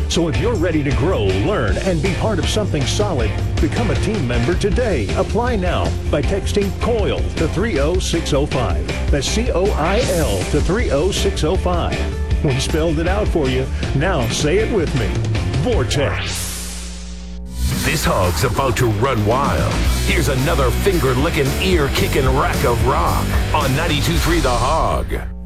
So if you're ready to grow, learn, and be part of something solid, become a team member today. Apply now by texting COIL to 30605. That's COIL to 30605. We spelled it out for you. Now say it with me. Vortex. This hog's about to run wild. Here's another finger-licking, ear-kicking rack of rock on 92.3 The Hog.